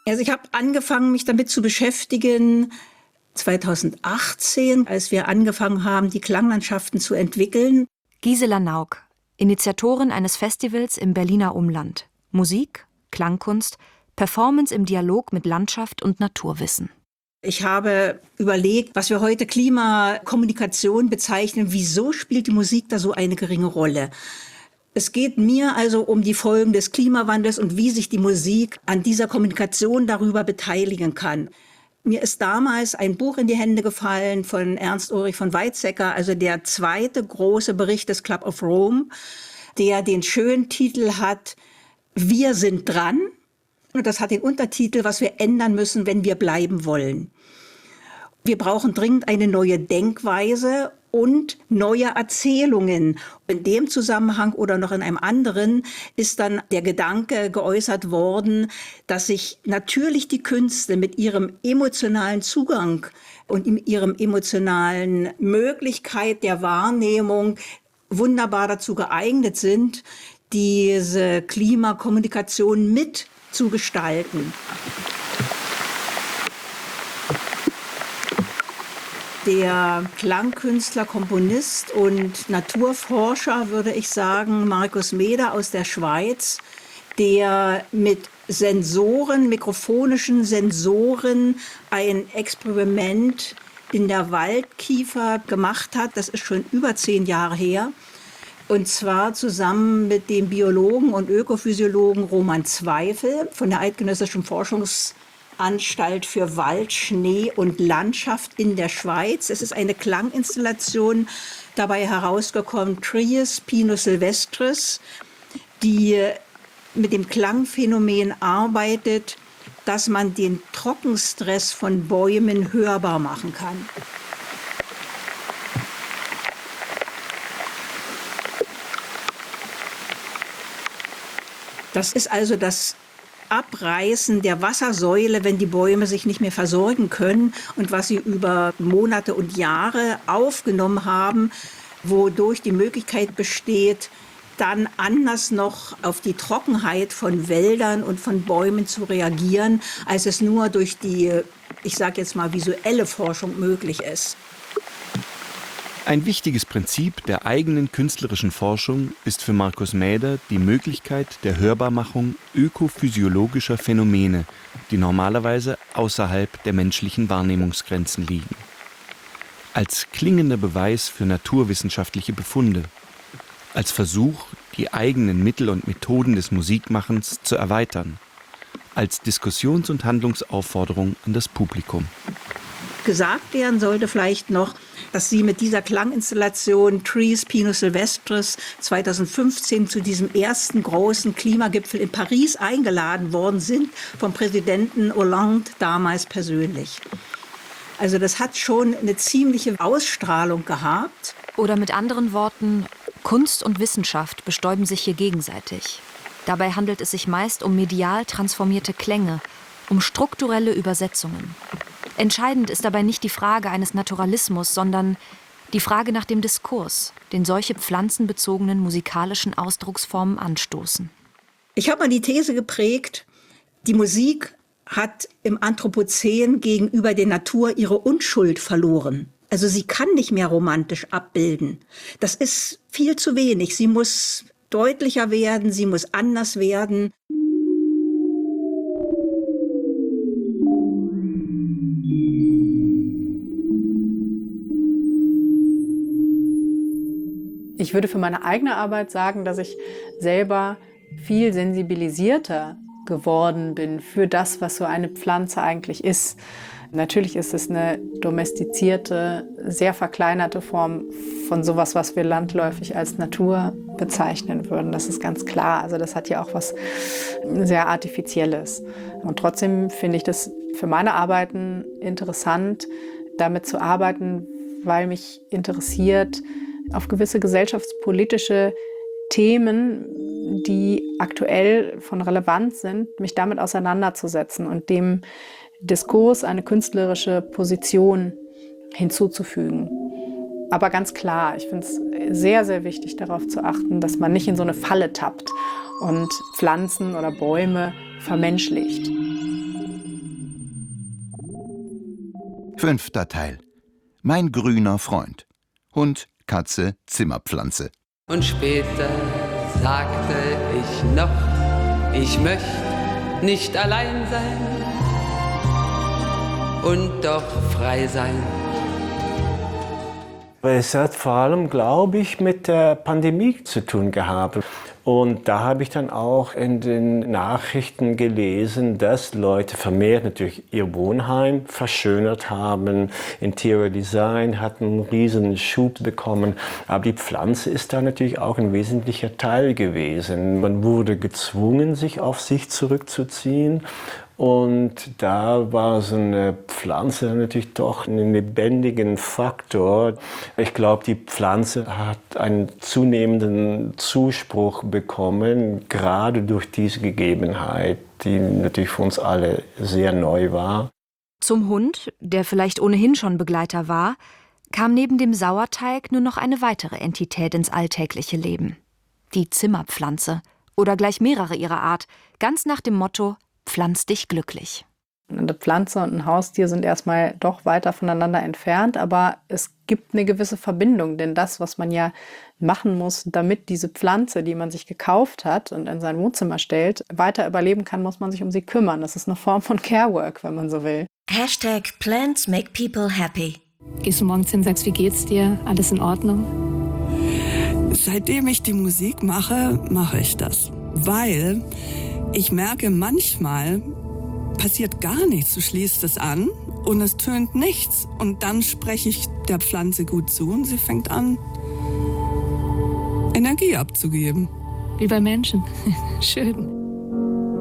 Also ich habe angefangen, mich damit zu beschäftigen 2018, als wir angefangen haben, die Klanglandschaften zu entwickeln. Gisela Nauk, Initiatorin eines Festivals im Berliner Umland. Musik, Klangkunst, Performance im Dialog mit Landschaft und Naturwissen. Ich habe überlegt, was wir heute Klimakommunikation bezeichnen. Wieso spielt die Musik da so eine geringe Rolle? Es geht mir also um die Folgen des Klimawandels und wie sich die Musik an dieser Kommunikation darüber beteiligen kann. Mir ist damals ein Buch in die Hände gefallen von Ernst Ulrich von Weizsäcker, also der zweite große Bericht des Club of Rome, der den schönen Titel hat, Wir sind dran. Und das hat den Untertitel, was wir ändern müssen, wenn wir bleiben wollen. Wir brauchen dringend eine neue Denkweise und neue Erzählungen. In dem Zusammenhang oder noch in einem anderen ist dann der Gedanke geäußert worden, dass sich natürlich die Künste mit ihrem emotionalen Zugang und ihrem emotionalen Möglichkeit der Wahrnehmung wunderbar dazu geeignet sind, diese Klimakommunikation mit zu gestalten. Der Klangkünstler, Komponist und Naturforscher, würde ich sagen, Markus Meder aus der Schweiz, der mit Sensoren, mikrofonischen Sensoren, ein Experiment in der Waldkiefer gemacht hat. Das ist schon über 10 Jahre her. Und zwar zusammen mit dem Biologen und Ökophysiologen Roman Zweifel von der Eidgenössischen Forschungsanstalt für Wald, Schnee und Landschaft in der Schweiz. Es ist eine Klanginstallation dabei herausgekommen, Trias Pinus Silvestris, die mit dem Klangphänomen arbeitet, dass man den Trockenstress von Bäumen hörbar machen kann. Das ist also das Abreißen der Wassersäule, wenn die Bäume sich nicht mehr versorgen können und was sie über Monate und Jahre aufgenommen haben, wodurch die Möglichkeit besteht, dann anders noch auf die Trockenheit von Wäldern und von Bäumen zu reagieren, als es nur durch die, ich sage jetzt mal, visuelle Forschung möglich ist. Ein wichtiges Prinzip der eigenen künstlerischen Forschung ist für Markus Mäder die Möglichkeit der Hörbarmachung ökophysiologischer Phänomene, die normalerweise außerhalb der menschlichen Wahrnehmungsgrenzen liegen. Als klingender Beweis für naturwissenschaftliche Befunde, als Versuch, die eigenen Mittel und Methoden des Musikmachens zu erweitern, als Diskussions- und Handlungsaufforderung an das Publikum. Gesagt werden sollte vielleicht noch, dass sie mit dieser Klanginstallation Trias Pinus Silvestris 2015 zu diesem ersten großen Klimagipfel in Paris eingeladen worden sind, vom Präsidenten Hollande damals persönlich. Also das hat schon eine ziemliche Ausstrahlung gehabt. Oder mit anderen Worten, Kunst und Wissenschaft bestäuben sich hier gegenseitig. Dabei handelt es sich meist um medial transformierte Klänge, um strukturelle Übersetzungen. Entscheidend ist dabei nicht die Frage eines Naturalismus, sondern die Frage nach dem Diskurs, den solche pflanzenbezogenen musikalischen Ausdrucksformen anstoßen. Ich habe mal die These geprägt, die Musik hat im Anthropozän gegenüber der Natur ihre Unschuld verloren. Also sie kann nicht mehr romantisch abbilden. Das ist viel zu wenig. Sie muss deutlicher werden, sie muss anders werden. Ich würde für meine eigene Arbeit sagen, dass ich selber viel sensibilisierter geworden bin für das, was so eine Pflanze eigentlich ist. Natürlich ist es eine domestizierte, sehr verkleinerte Form von sowas, was wir landläufig als Natur bezeichnen würden. Das ist ganz klar. Also das hat ja auch was sehr Artifizielles. Und trotzdem finde ich das für meine Arbeiten interessant, damit zu arbeiten, weil mich interessiert, auf gewisse gesellschaftspolitische Themen, die aktuell von Relevanz sind, mich damit auseinanderzusetzen und dem Diskurs eine künstlerische Position hinzuzufügen. Aber ganz klar, ich finde es sehr, sehr wichtig, darauf zu achten, dass man nicht in so eine Falle tappt und Pflanzen oder Bäume vermenschlicht. 5. Teil. Mein grüner Freund. Hund, Katze, Zimmerpflanze. Und später sagte ich noch, ich möchte nicht allein sein und doch frei sein. Es hat vor allem, glaube ich, mit der Pandemie zu tun gehabt. Und da habe ich dann auch in den Nachrichten gelesen, dass Leute vermehrt natürlich ihr Wohnheim verschönert haben. Interior Design hat einen riesen Schub bekommen. Aber die Pflanze ist da natürlich auch ein wesentlicher Teil gewesen. Man wurde gezwungen, sich auf sich zurückzuziehen. Und da war so eine Pflanze natürlich doch einen lebendigen Faktor. Ich glaube, die Pflanze hat einen zunehmenden Zuspruch bekommen, gerade durch diese Gegebenheit, die natürlich für uns alle sehr neu war. Zum Hund, der vielleicht ohnehin schon Begleiter war, kam neben dem Sauerteig nur noch eine weitere Entität ins alltägliche Leben. Die Zimmerpflanze oder gleich mehrere ihrer Art, ganz nach dem Motto: Pflanz dich glücklich. Eine Pflanze und ein Haustier sind erstmal doch weiter voneinander entfernt, aber es gibt eine gewisse Verbindung, denn das, was man ja machen muss, damit diese Pflanze, die man sich gekauft hat und in sein Wohnzimmer stellt, weiter überleben kann, muss man sich um sie kümmern. Das ist eine Form von Carework, wenn man so will. #Plants make people happy. Gehst du morgens hin und sagst, wie geht's dir? Alles in Ordnung? Seitdem ich die Musik mache, mache ich das. Weil ich merke, manchmal passiert gar nichts. Du schließt es an und es tönt nichts. Und dann spreche ich der Pflanze gut zu und sie fängt an, Energie abzugeben. Wie bei Menschen. Schön.